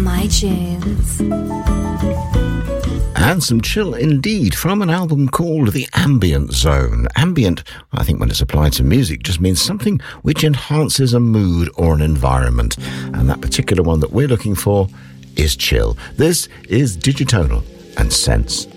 My Tunes. And some chill indeed from an album called The Ambient Zone. Ambient, I think when it's applied to music, just means something which enhances a mood or an environment. And that particular one that we're looking for is chill. This is Digitonal and Sense